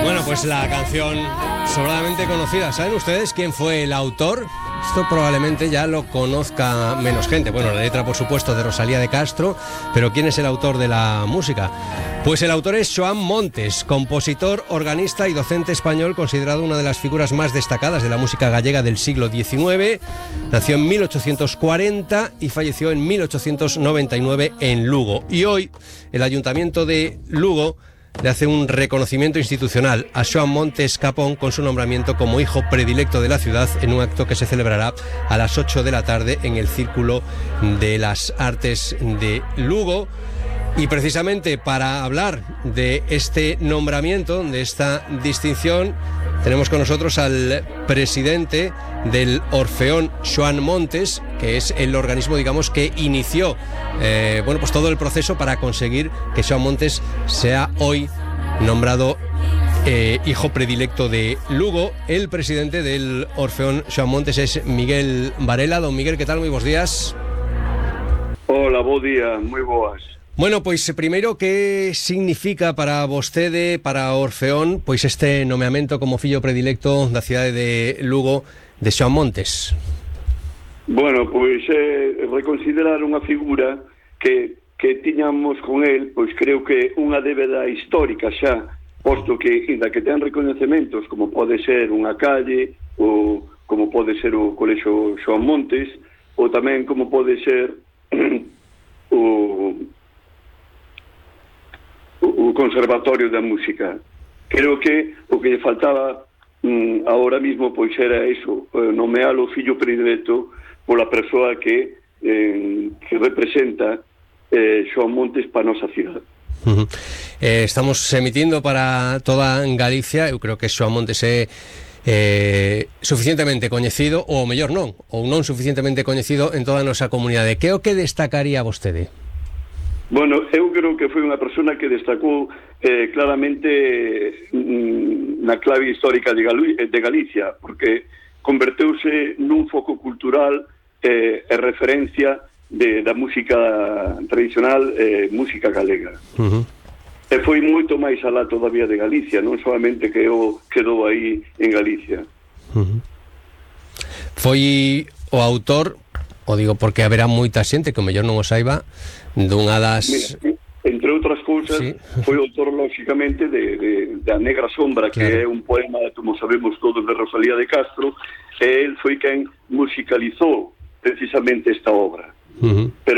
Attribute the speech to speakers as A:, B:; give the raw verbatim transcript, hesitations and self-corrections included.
A: Bueno, pues la canción sobradamente conocida. ¿Saben ustedes quién fue el autor? Esto probablemente ya lo conozca menos gente. Bueno, la letra, por supuesto, de Rosalía de Castro, pero ¿quién es el autor de la música? Pues el autor es Xoán Montes, compositor, organista y docente español, considerado una de las figuras más destacadas de la música gallega del siglo diecinueve. Nació en mil ochocientos cuarenta y falleció en mil ochocientos noventa y nueve en Lugo. Y hoy el Ayuntamiento de Lugo le hace un reconocimiento institucional a Xoán Montes Capón con su nombramiento como hijo predilecto de la ciudad en un acto que se celebrará a las ocho de la tarde en el Círculo de las Artes de Lugo. Y precisamente para hablar de este nombramiento, de esta distinción, tenemos con nosotros al presidente del Orfeón Xoán Montes, que es el organismo, digamos, que inició eh, bueno, pues todo el proceso para conseguir que Xoán Montes sea hoy nombrado eh, hijo predilecto de Lugo. El presidente del Orfeón Xoán Montes es Miguel Varela. Don Miguel, ¿qué tal? Muy buenos días.
B: Hola, bo día, moi boas.
A: Bueno, pois primeiro, que significa para vostede, para Orfeón, pois este nomeamento como fillo predilecto da cidade de Lugo de Xoán Montes?
B: Bueno, pois é eh, reconsiderar unha figura que, que tiñamos con el, pois creo que unha débeda histórica xa, posto que, inda que ten recoñecementos, como pode ser unha calle, ou como pode ser o Colexio Xoán Montes, ou tamén como pode ser o... o Conservatorio da Música. Creo que o que lle faltaba mm, ahora mismo pois era eso, eh, nomear o fillo predilecto pola persoa que eh, que representa eh, Xoán Montes para a nosa cidade.
A: Uh-huh. eh, Estamos emitindo para toda Galicia. Eu creo que Xoán Montes é eh, suficientemente coñecido, ou mellor non, ou non suficientemente coñecido en toda a nosa comunidade. Que é o que destacaría vostede?
B: Bueno, eu creo que foi unha persona que destacou eh, claramente mm, na clave histórica de, Gal de Galicia, porque converteuse nun foco cultural eh, e referencia de, da música tradicional, eh, música galega. Uh-huh. E foi moito máis alá todavía de Galicia, non solamente que o quedou aí en Galicia.
A: Uh-huh. Foi o autor, o digo porque haberá moita xente que o mellor non o saiba, dunha das...
B: Mira, entre outras cousas, sí, foi autor, lógicamente, de, de, de A Negra Sombra, que claro, é un poema, como sabemos todos, de Rosalía de Castro, e el foi quen musicalizou precisamente esta obra. Uh-huh. Pero